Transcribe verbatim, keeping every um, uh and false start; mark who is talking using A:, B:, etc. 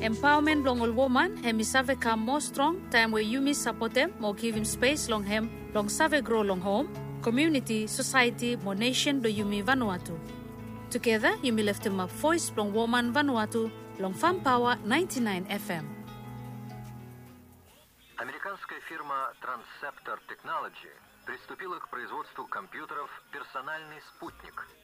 A: Empowerment long all woman hem isave come more strong time where you miss support them more give him space long hem long save grow long home community society more nation do you me Vanuatu. Together you me lift him up voice long woman Vanuatu long Farm Power ninety-nine F M.
B: Американская фирма Transceptor Technology приступила к производству компьютеров «Персональный спутник»,